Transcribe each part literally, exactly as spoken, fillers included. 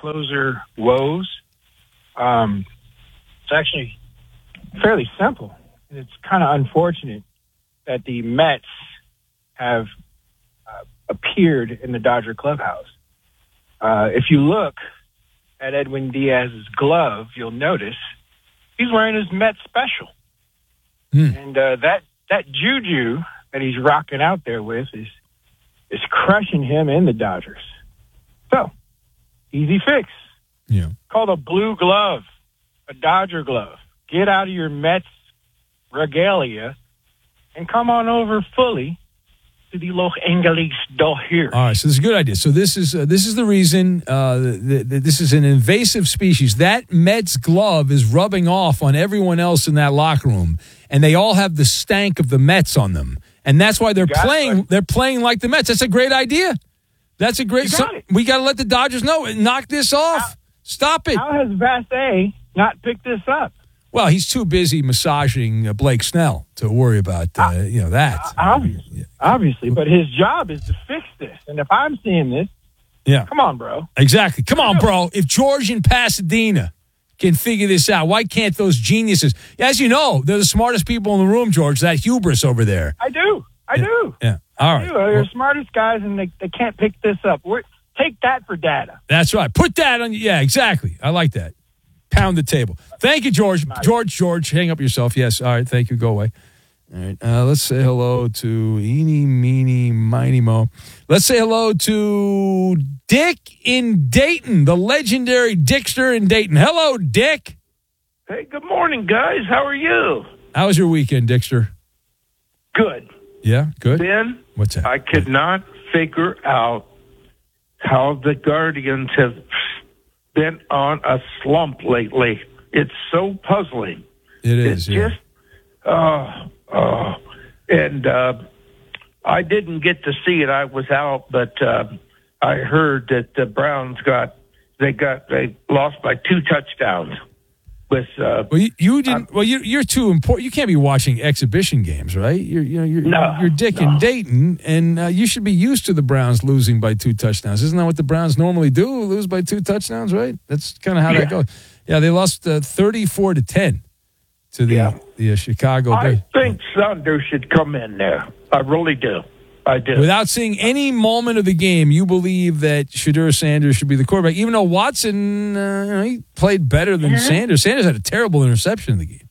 closer woes. Um, it's actually fairly simple. It's kind of unfortunate that the Mets have uh, appeared in the Dodger clubhouse. Uh, if you look at Edwin Diaz's glove, you'll notice he's wearing his Mets special. Mm. And uh, that that juju that he's rocking out there with is is crushing him in the Dodgers. So, easy fix. Yeah. Called a blue glove, a Dodger glove. Get out of your Mets regalia and come on over fully to the Los Angeles Dodgers. All right, so this is a good idea. So this is uh, this is the reason uh, th- th- this is an invasive species. That Mets glove is rubbing off on everyone else in that locker room, and they all have the stank of the Mets on them, and that's why they're playing. It. They're playing like the Mets. That's a great idea. That's a great. You got so, it. We got to let the Dodgers know. Knock this off. How, Stop it. How has Vassay not picked this up? Well, he's too busy massaging uh, Blake Snell to worry about uh, uh, you know that. Uh, obviously, yeah. obviously, but his job is to fix this. And if I'm seeing this, yeah, come on, bro. Exactly, come on, bro. If George in Pasadena can figure this out, why can't those geniuses? As you know, they're the smartest people in the room, George. That hubris over there. I do, I yeah. do. Yeah, all right. I do. They're well, the smartest guys, and they they can't pick this up. We're, take that for data. That's right. Put that on. Yeah, exactly. I like that. Pound the table. Thank you, George. George, George, hang up yourself. Yes. All right. Thank you. Go away. All right. Uh, let's say hello to Eeny, Meeny, Miny, Mo. Let's say hello to Dick in Dayton, the legendary Dickster in Dayton. Hello, Dick. Hey, good morning, guys. How are you? How was your weekend, Dickster? Good. Yeah, good. Ben, what's that? I could not figure out how the Guardians have been on a slump lately. It's so puzzling. It is, it's yeah. just, uh, uh, and uh, I didn't get to see it. I was out, but uh, I heard that the Browns got they got they lost by two touchdowns. With uh, well, you, you didn't. Uh, well, you, you're too important. You can't be watching exhibition games, right? You're, you know, you're, no, you're Dick no. in Dayton, and uh, you should be used to the Browns losing by two touchdowns. Isn't that what the Browns normally do? Lose by two touchdowns, right? That's kind of how yeah. that goes. Yeah, they lost uh, thirty-four to ten to the yeah. the uh, Chicago. I Bears. think Sanders should come in there. I really do. I do. Without seeing any moment of the game, you believe that Shadur Sanders should be the quarterback, even though Watson, uh, you know, he played better than yeah. Sanders. Sanders had a terrible interception in the game.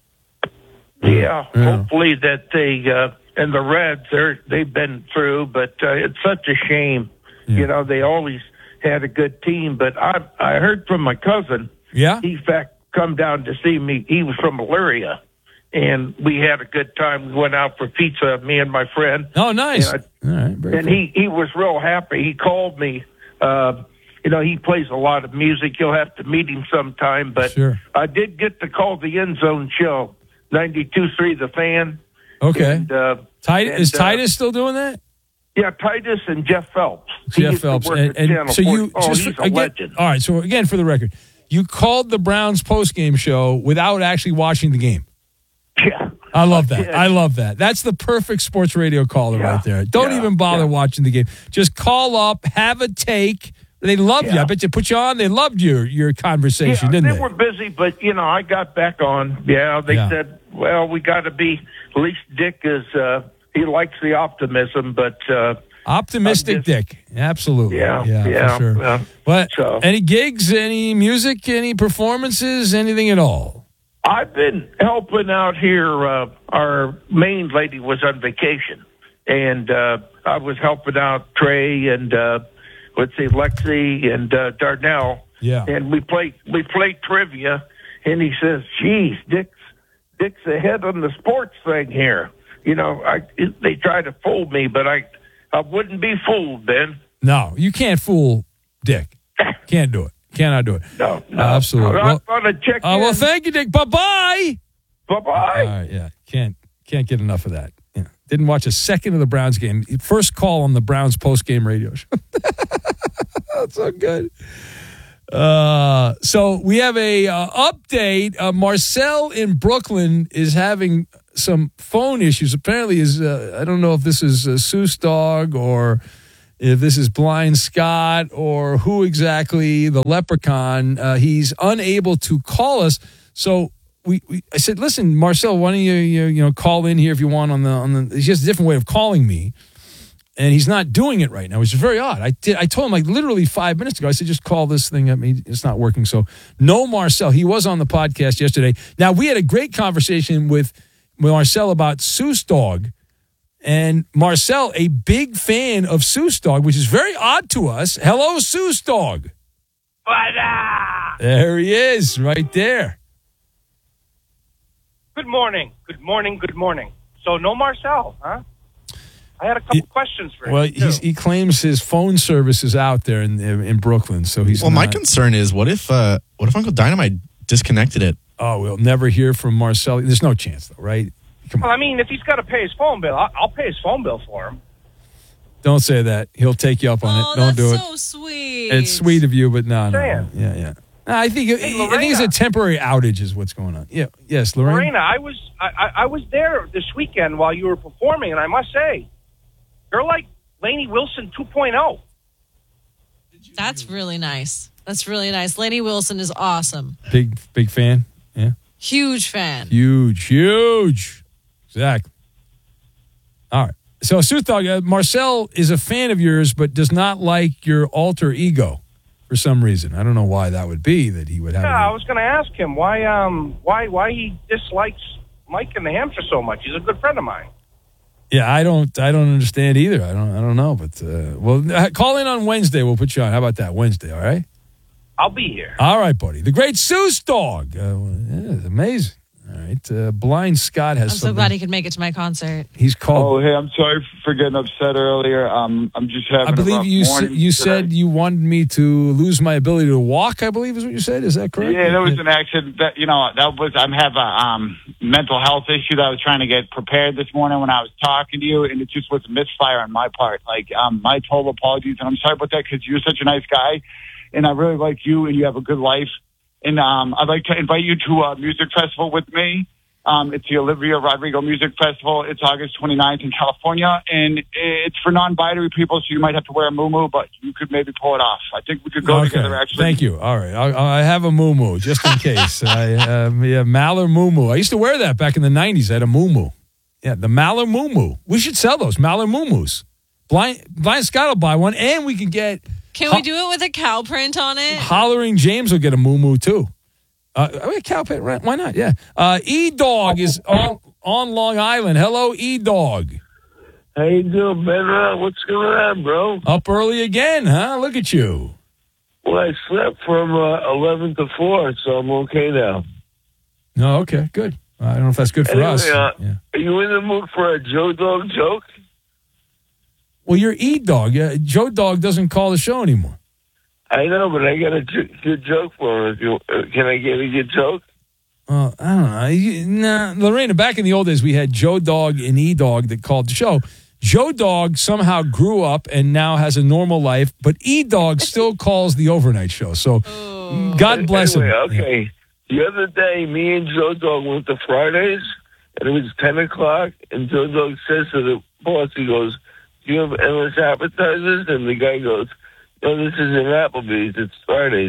Yeah, yeah. hopefully that they uh, and the Reds, they're they've been through, but uh, it's such a shame. Yeah. You know, they always had a good team, but I I heard from my cousin. Yeah, he in fact come down to see me. He was from Elyria. And we had a good time. We went out for pizza, me and my friend. Oh, nice. And, I, All right, very and cool. he, he was real happy. He called me. Uh, you know, he plays a lot of music. You'll have to meet him sometime. But sure. I did get to call the End Zone show, ninety-two three The Fan. Okay. And, uh, Titus, and, is uh, Titus still doing that? Yeah, Titus and Jeff Phelps. He Jeff used to Phelps. work And, at and Channel so you four. Oh, just he's a again, legend. All right. So again, for the record, you called the Browns postgame show without actually watching the game. Yeah. I love that. Yeah. I love that. That's the perfect sports radio caller yeah. right there. Don't yeah. even bother yeah. watching the game. Just call up, have a take. They loved yeah. you. I bet you put you on. They loved your your conversation, yeah, didn't they? They were busy, but, you know, I got back on. Yeah, they yeah. said, well, we got to be, at least Dick is, uh, he likes the optimism, but. Uh, Optimistic just, Dick. Absolutely. Yeah, yeah, yeah. for sure. Yeah. What? So, any gigs, any music, any performances, anything at all? I've been helping out here. Uh, our main lady was on vacation, and uh, I was helping out Trey and uh, let's see, Lexi and uh, Darnell. Yeah. And we play we play trivia, and he says, "Geez, Dick's Dick's ahead on the sports thing here." You know, I it, they try to fool me, but I I wouldn't be fooled, Ben. No, you can't fool Dick. Can't do it. Cannot do it. No, no. Uh, absolutely. I'm Well, going to check uh, well, thank you, Dick. Bye-bye. Bye-bye. All right, yeah. Can't can't get enough of that. Yeah. Didn't watch a second of the Browns game. First call on the Browns post-game radio show. That's so good. Uh, so we have a uh, update. Uh, Marcel in Brooklyn is having some phone issues. Apparently, is uh, I don't know if this is uh, Seuss dog or if this is Blind Scott or who exactly, the leprechaun. Uh, he's unable to call us. So we, we, I said, listen, Marcel, why don't you, you you know call in here if you want on the on the. He has a different way of calling me, and he's not doing it right now, which is very odd. I did. I told him like literally five minutes ago. I said, just call this thing at me. It's not working. So no Marcel. He was on the podcast yesterday. Now we had a great conversation with, with Marcel about Seuss Dog. And Marcel, a big fan of Seuss Dog, which is very odd to us. Hello, Seuss Dog. What up? There he is, right there. Good morning. Good morning. Good morning. So no Marcel, huh? I had a couple He- questions for Well, him. he's, too. he claims his phone service is out there in in Brooklyn, so he's Well, my not- concern is what if uh, what if Uncle Dynamite disconnected it? Oh, we'll never hear from Marcel. There's no chance, though, right? Come on. Well, I mean, if he's got to pay his phone bill, I'll, I'll pay his phone bill for him. Don't say that. He'll take you up on Oh, it. Don't that's do it. so sweet. It's sweet of you, but no, no. Saying. Yeah, yeah. No, I think Hey, I think it's a Lorena. temporary outage is what's going on. Yeah, yes, Lorraine. Lorena, I was I, I, I was there this weekend while you were performing, and I must say, you're like Lainey Wilson two point oh. That's really nice. That's really nice. Lainey Wilson is awesome. Big big fan. Yeah. Huge fan. Huge, huge. Exactly. All right. So, Soothog, uh, Marcel is a fan of yours, but does not like your alter ego for some reason. I don't know why that would be that he would have. Yeah, an- I was going to ask him why um why why he dislikes Mike in New Hampshire so much. He's a good friend of mine. Yeah, I don't. I don't understand either. I don't. I don't know. But uh, well, uh, call in on Wednesday. We'll put you on. How about that? Wednesday. All right. I'll be here. All right, buddy. The great Seuss Dog. Uh, yeah, it's amazing. All right. Uh, Blind Scott has I'm so something. glad he could make it to my concert. He's called. Oh, hey, I'm sorry for getting upset earlier. Um, I'm just having I a believe rough you. morning Said, you today. said you wanted me to lose my ability to walk. I believe is what you said. Is that correct? Yeah, there was an accident. That, you know, that was. I'm have a um, mental health issue that I was trying to get prepared this morning when I was talking to you, and it just was a misfire on my part. Like, um, my total apologies, and I'm sorry about that because you're such a nice guy, and I really like you, and you have a good life, and um, I'd like to invite you to a music festival with me. Um, it's the Olivia Rodrigo Music Festival. It's August twenty-ninth in California, and it's for non-binary people, so you might have to wear a muumuu, but you could maybe pull it off. I think we could go Okay. together, actually. Thank you. All right. I, I have a muumuu just in case. I um, yeah, Maller muumuu. I used to wear that back in the nineties. I had a muumuu. Yeah, the Maller muumuu. We should sell those Maller muumuus. Blind Blind Scott will buy one, and we can get Can Ho- we do it with a cow print on it? Hollering James will get a muumuu too. Uh, I mean, cow pit, right? Why not? Yeah. Uh, E Dog is on, on Long Island. Hello, E Dog. How you doing, Ben? What's going on, bro? Up early again, huh? Look at you. Well, I slept from uh, eleven to four, so I'm okay now. No, okay, good. I don't know if that's good for Anyway, us. uh, Yeah. Are you in the mood for a Joe Dog joke? Well, you're E Dog. Yeah, Joe Dog doesn't call the show anymore. I know, but I got a j- good joke for him. If you, uh, can I get a good joke? Well, I don't know. You- Nah, Lorena, back in the old days, we had Joe Dog and E Dog that called the show. Joe Dog somehow grew up and now has a normal life, but E Dog still calls the overnight show. So God bless anyway, him. Okay. The other day, me and Joe Dog went to Fridays, and it was ten o'clock, and Joe Dog says to the boss, he goes, do you have endless appetizers? And the guy goes, no, this isn't Applebee's, it's Fridays.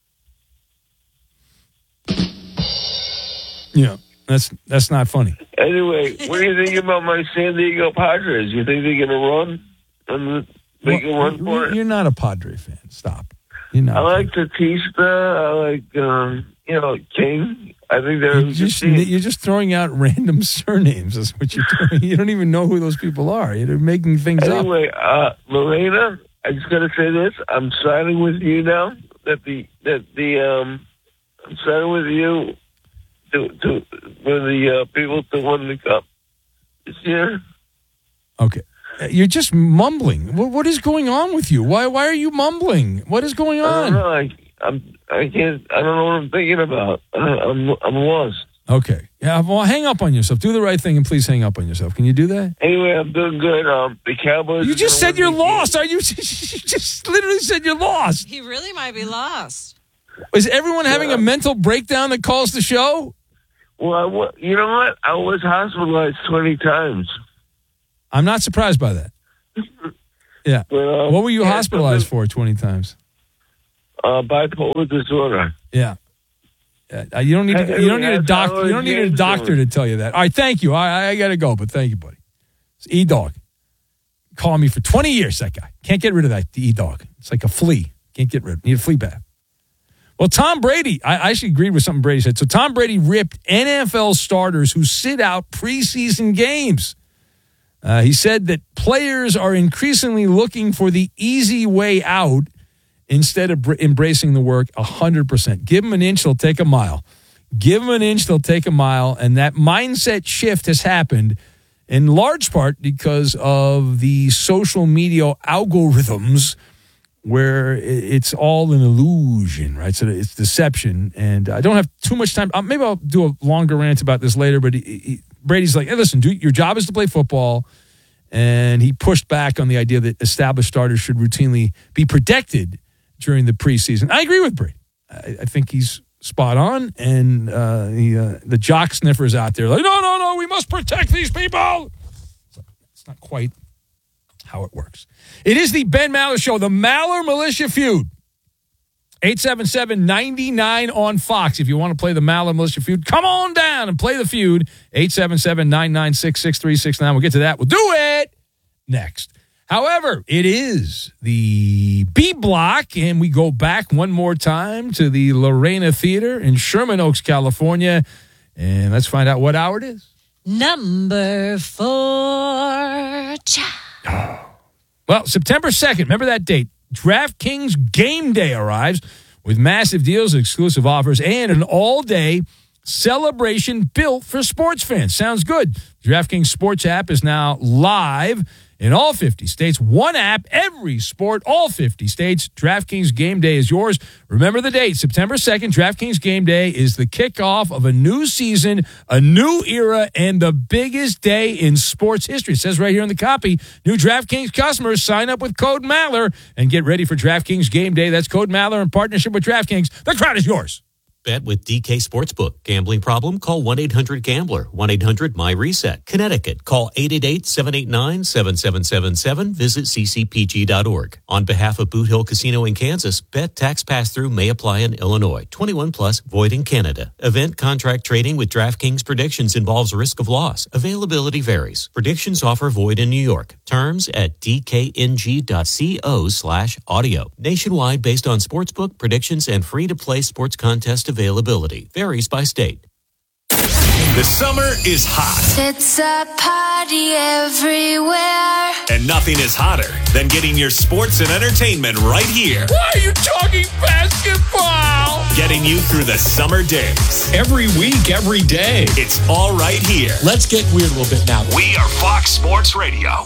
Yeah, that's that's not funny. Anyway, what do you think about my San Diego Padres? You think they're going to run? And they can run for Well, it? you're not a Padre fan. Stop. You're not. I like Tatista. I like, um, you know, King. I think they're a You're good just, team. you're just throwing out random surnames. That's what you're doing. You don't even know who those people are. You're making things up. Anyway, uh, Lorena, I just got to say this. I'm siding with you now. That the that the um, I'm siding with you to to for the uh, people to win the cup this year. Okay. You're just mumbling. What, what is going on with you? Why why are you mumbling? What is going I don't on? know. I I'm I can't. I don't know what I'm thinking about. I, I'm I'm lost. Okay. Yeah, well, hang up on yourself. Do the right thing and please hang up on yourself. Can you do that? Anyway, I'm doing good. Um, the Cowboys. You are just gonna said you're win the game. lost. Are you? You just literally said you're lost. He really might be lost. Is everyone having a mental breakdown that calls the show? Well, I wa- you know what? I was hospitalized twenty times. I'm not surprised by that. Yeah. But, um, What were you yeah, hospitalized for twenty times? Uh, bipolar disorder. Yeah. Uh, you don't need to, you don't need a doctor. You don't need a doctor to tell you that. All right, thank you. I, I got to go, but thank you, buddy. It's E-Dog. Calling me for twenty years, that guy. Can't get rid of that, the E-Dog. It's like a flea. Can't get rid of it. Need a flea bath. Well, Tom Brady, I, I actually agreed with something Brady said. So Tom Brady ripped N F L starters who sit out preseason games. Uh, he said that players are increasingly looking for the easy way out instead of br- embracing the work one hundred percent. Give them an inch, they'll take a mile. Give them an inch, they'll take a mile. And that mindset shift has happened in large part because of the social media algorithms where it's all an illusion, right? So it's deception. And I don't have too much time. Maybe I'll do a longer rant about this later, but he, he, Brady's like, hey, listen, dude, your job is to play football. And he pushed back on the idea that established starters should routinely be protected during the preseason. I agree with Brady. I, I think he's spot on. And uh, he, uh, the jock sniffers out there like, no, no, no, we must protect these people. It's, like, it's not quite how it works. It is the Ben Maller Show, the Maller Militia Feud. eight seven seven, nine nine on Fox. If you want to play the Maller Militia Feud, come on down and play the feud. eight seven seven, nine nine six, six three six nine. We'll get to that. We'll do it next. However, it is the B Block, and we go back one more time to the Lorena Theater in Sherman Oaks, California. And let's find out what hour it is. Number four. Ciao. Well, September second, remember that date. DraftKings Game Day arrives with massive deals, exclusive offers, and an all-day celebration built for sports fans. Sounds good. DraftKings Sports app is now live in all fifty states. One app, every sport, all fifty states. DraftKings Game Day is yours. Remember the date, September second. DraftKings Game Day is the kickoff of a new season, a new era, and the biggest day in sports history. It says right here in the copy, new DraftKings customers sign up with code Maller and get ready for DraftKings Game Day. That's code Maller in partnership with DraftKings. The crowd is yours. Bet with D K Sportsbook. Gambling problem? Call one eight hundred gambler. one eight hundred my reset. Connecticut. Call eight eight eight, seven eight nine, seven seven seven seven. Visit c c p g dot org. On behalf of Boot Hill Casino in Kansas, bet tax pass-through may apply in Illinois. twenty-one plus, void in Canada. Event contract trading with DraftKings Predictions involves risk of loss. Availability varies. Predictions offer void in New York. Terms at d k n g dot co slash audio. Nationwide based on sportsbook, predictions, and free-to-play sports contest availability. Varies by state. The summer is hot. It's a party everywhere. And nothing is hotter than getting your sports and entertainment right here. Why are you talking basketball? Getting you through the summer days. Every week, every day. It's all right here. Let's get weird a little bit now. We are Fox Sports Radio.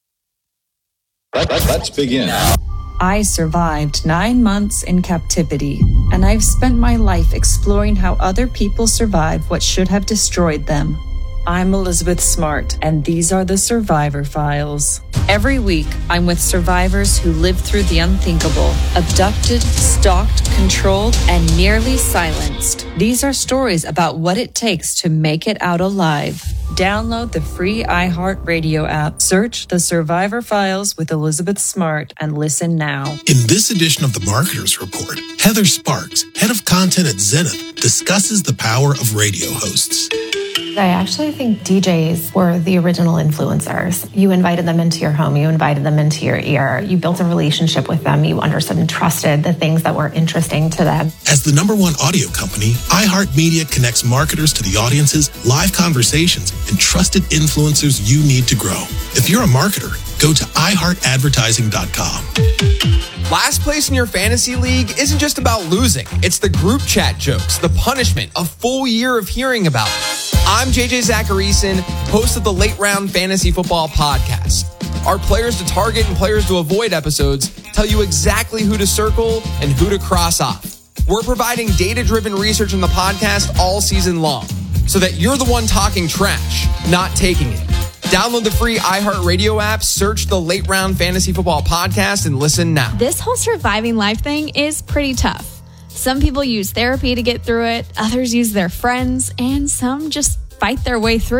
Let, let, let's begin. I survived nine months in captivity, and I've spent my life exploring how other people survived what should have destroyed them. I'm Elizabeth Smart, and these are the Survivor Files. Every week, I'm with survivors who lived through the unthinkable, abducted, stalked, controlled, and nearly silenced. These are stories about what it takes to make it out alive. Download the free iHeartRadio app, search The Survivor Files with Elizabeth Smart, and listen now. In this edition of the Marketers Report, Heather Sparks, head of content at Zenith, discusses the power of radio hosts. I actually think D Js were the original influencers. You invited them into your home. You invited them into your ear. You built a relationship with them. You understood and trusted the things that were interesting to them. As the number one audio company, iHeartMedia connects marketers to the audiences, live conversations, and trusted influencers you need to grow. If you're a marketer, go to i heart advertising dot com. Last place in your fantasy league isn't just about losing. It's the group chat jokes, the punishment, a full year of hearing about it. I'm J J Zacharyson, host of the Late Round Fantasy Football Podcast. Our players to target and players to avoid episodes tell you exactly who to circle and who to cross off. We're providing data-driven research in the podcast all season long so that you're the one talking trash, not taking it. Download the free iHeartRadio app, search the Late Round Fantasy Football Podcast, and listen now. This whole surviving life thing is pretty tough. Some people use therapy to get through it, others use their friends, and some just fight their way through.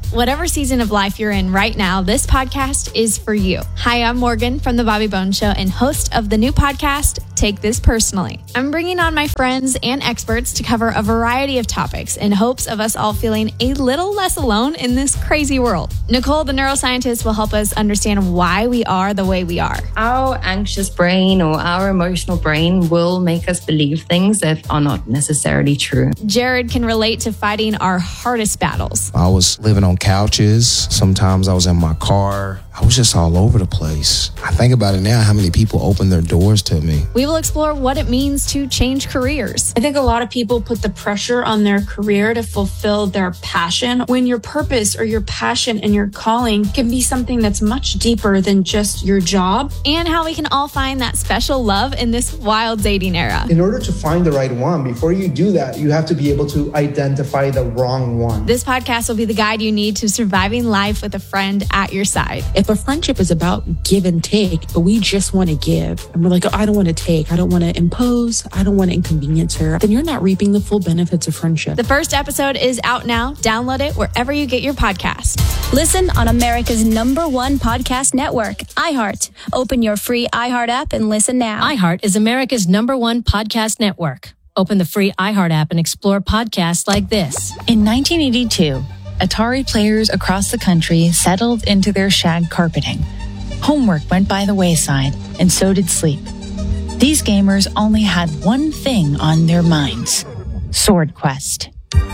Whatever season of life you're in right now, this podcast is for you. Hi, I'm Morgan from The Bobby Bones Show and host of the new podcast, Take This Personally. I'm bringing on my friends and experts to cover a variety of topics in hopes of us all feeling a little less alone in this crazy world. Nicole, the neuroscientist, will help us understand why we are the way we are. Our anxious brain or our emotional brain will make us believe things that are not necessarily true. Jared can relate to fighting our hardest battles. I was living on couches. Sometimes I was in my car. I was just all over the place. I think about it now, how many people opened their doors to me. We will explore what it means to change careers. I think a lot of people put the pressure on their career to fulfill their passion, when your purpose or your passion and your calling can be something that's much deeper than just your job. And how we can all find that special love in this wild dating era. In order to find the right one, before you do that, you have to be able to identify the wrong one. This podcast will be the guide you need to surviving life with a friend at your side. If a friendship is about give and take, but we just want to give, and we're like, oh, I don't want to take, I don't want to impose, I don't want to inconvenience her, then you're not reaping the full benefits of friendship. The first episode is out now. Download it wherever you get your podcast. Listen on America's number one podcast network, iHeart. Open your free iHeart app and listen now. iHeart is America's number one podcast network. Open the free iHeart app and explore podcasts like this. In nineteen eighty-two, Atari players across the country settled into their shag carpeting. Homework went by the wayside, and so did sleep. These gamers only had one thing on their minds: Sword Quest.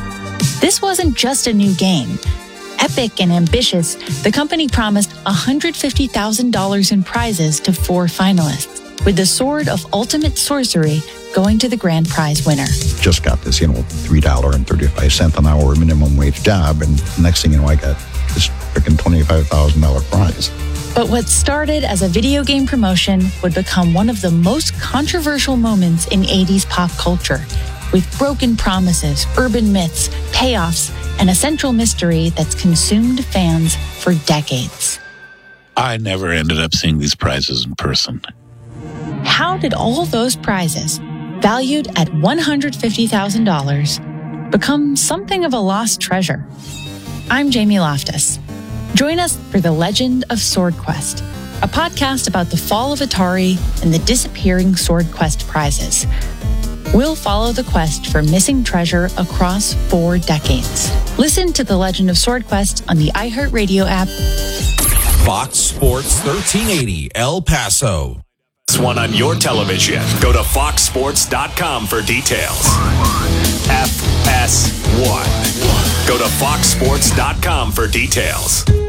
This wasn't just a new game. Epic and ambitious, the company promised one hundred fifty thousand dollars in prizes to four finalists, with the Sword of Ultimate Sorcery going to the grand prize winner. Just got this, you know, three dollars and thirty-five cents an hour minimum wage job, and next thing you know, I got this freaking twenty-five thousand dollars prize. But what started as a video game promotion would become one of the most controversial moments in eighties pop culture, with broken promises, urban myths, payoffs, and a central mystery that's consumed fans for decades. I never ended up seeing these prizes in person. How did all those prizes, valued at one hundred fifty thousand dollars, become something of a lost treasure? I'm Jamie Loftus. Join us for The Legend of Sword Quest, a podcast about the fall of Atari and the disappearing Sword Quest prizes. We'll follow the quest for missing treasure across four decades. Listen to The Legend of Sword Quest on the iHeartRadio app. Fox Sports thirteen eighty El Paso. This one on your television. Go to fox sports dot com for details. F S one. Go to fox sports dot com for details.